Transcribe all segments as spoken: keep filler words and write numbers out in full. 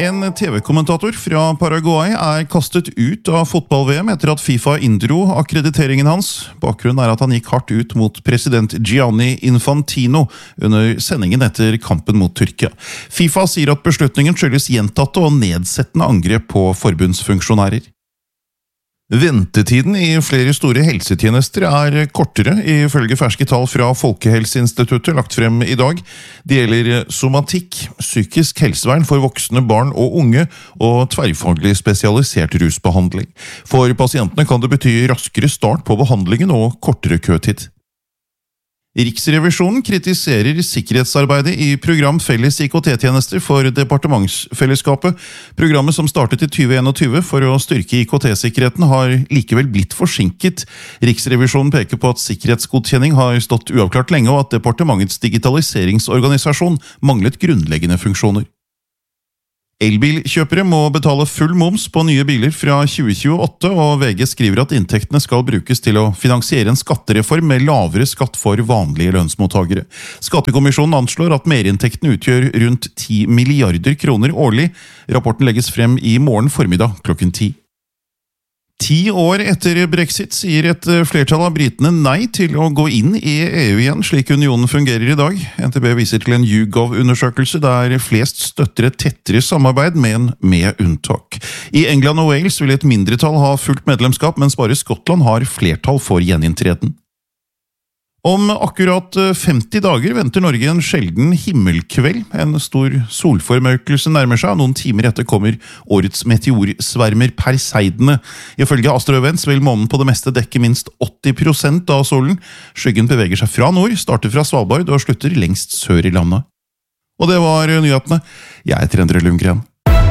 En T V-kommentator fra Paraguay er kastet ut av fotball-V M etter at FIFA inndro akkrediteringen hans. Bakgrunnen er at han gikk hardt ut mot president Gianni Infantino under sendingen etter kampen mot Tyrkia. FIFA sier at beslutningen skyldes gjentatte og nedsettende angrep på forbundsfunksjonærer. Ventetiden i flere store helsetjenester er kortere, ifølge ferske tall fra Folkehelseinstituttet lagt frem i dag. Det gjelder somatikk, psykisk helsevern for voksne, barn og unge, og tverrfaglig spesialisert rusbehandling. For pasientene kan det bety raskere start på behandlingen og kortere køtid. Riksrevisjonen kritiserer sikkerhetsarbeidet i program Felles I K T-tjenester for departementsfellesskapet. Programmet som startet i tjue enogtyve for å styrke I K T-sikkerheten har likevel blitt forsinket. Riksrevisjonen peker på at sikkerhetsgodkjenning har stått uavklart lenge, og at departementets digitaliseringsorganisasjon manglet grunnleggende funksjoner. Elbilkjøpere må betale full moms på nye biler fra tjue tjueåtte, og V G skriver at inntektene skal brukes til å finansiere en skattereform med lavere skatt for vanlige lønnsmottagere. Skattekommisjonen anslår at merinntektene utgjør rundt ti milliarder kroner årlig. Rapporten legges frem i morgen formiddag klokken ti. Ti år etter Brexit sier et flertall av britene nei til å gå inn i E U igjen, slik unionen fungerer i dag. N T B viser til en YouGov-undersøkelse der flest støtter et tettere samarbeid, men med unntak. I England og Wales vil et mindretall ha fullt medlemskap, mens bare Skottland har flertall for gjeninntreden. Om akkurat femti dager venter Norge en sjelden himmelkveld. En stor solformørkelse nærmer seg, og noen timer etter kommer årets meteorsvermer Perseidene. Ifølge AstroEvents vil månen på det meste dekke minst åtti prosent av solen. Skyggen beveger seg fra nord, starter fra Svalbard og slutter lengst sør i landet. Og det var nyhetene. Jeg heter Endre Lundgren.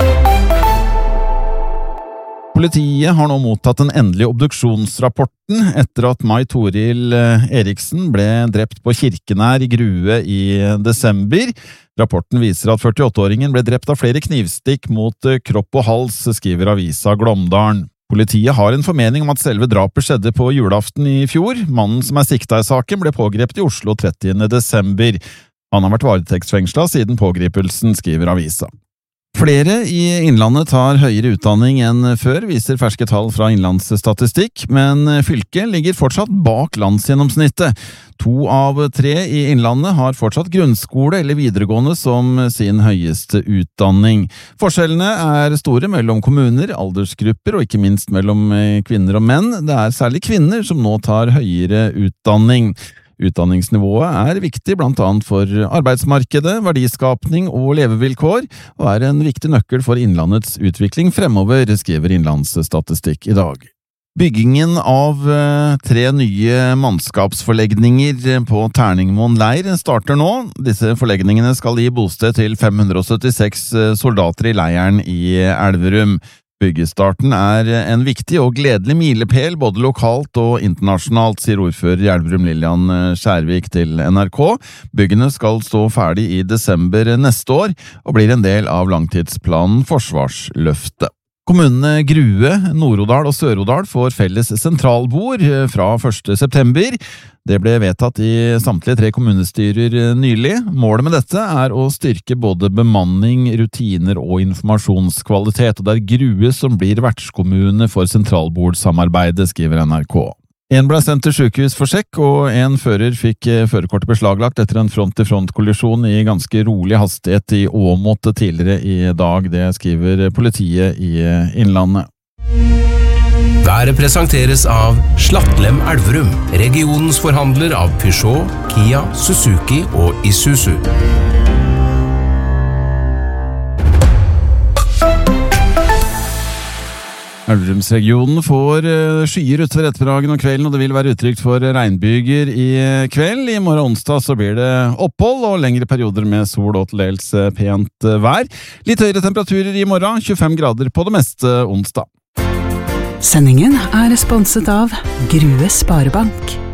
Politiet har nå mottatt den endelige obduksjonsrapporten etter at Mai Toril Eriksen ble drept på Kirkenær i Grue i desember. Rapporten viser at førtiåtteåringen ble drept av flere knivstikk mot kropp og hals, skriver avisa Glåmdalen. Politiet har en formening om at selve drapet skjedde på julaften i fjor. Mannen som er sikta i saken ble pågrepet i Oslo trettiende desember. Han har vært varetektsfengslet siden pågripelsen, skriver avisa. Flere i Innlandet tar høyere utdanning enn før, viser ferske tall fra Innlandsstatistikk, men fylket ligger fortsatt bak landsgjennomsnittet. To av tre i Innlandet har fortsatt grunnskole eller videregående som sin høyeste utdanning. Forskjellene er store mellom kommuner, aldersgrupper og ikke minst mellom kvinner og menn. Det er særlig kvinner som nå tar høyere utdanning. Utdanningsnivået er viktig blant annet for arbeidsmarkedet, verdiskapning og levevilkår, og er en viktig nøkkel for Innlandets utvikling fremover, skriver Innlandsstatistikk i dag. Byggingen av tre nye mannskapsforlegninger på Terningmoen leir starter nå. Disse forlegningene skal gi bosted til fem hundre og syttiseks soldater i leiren i Elverum. Byggestarten er en viktig og gledelig milepæl både lokalt og internasjonalt, sier ordfører i Elverum Lillian Skjærvik til N R K. Byggene skal stå ferdig i desember neste år, og blir en del av langtidsplanen Forsvarsløftet. Kommunene Grue, Nord-Odal og Sør-Odal får felles sentralbord fra første september. Det ble vedtatt i samtlige tre kommunestyrer nylig. Målet med dette er å styrke både bemanning, rutiner og informasjonskvalitet, og det er Grue som blir vertskommune for sentralbordsamarbeidet, skriver N R K. En ble sendt til sykehus for sjekk, og en fører fikk førerkortet beslaglagt etter en front-til-front-kollisjon i ganske rolig hastighet i Åmot tidligere i dag. Det skriver politiet i Innlandet. Været presenteres av Slattlem Elverum, regionens forhandler av Peugeot, Kia, Suzuki og Isuzu. Elverumsregionen får skyer utover ettermiddagen og kvelden, og det vil være utrygt for regnbyger i kveld. I morgen onsdag så blir det opphold og lengre perioder med sol og til dels pent vær. Litt høyere temperaturer i morgen, tjuefem grader på det meste onsdag. Sendingen er sponset av Grue Sparebank.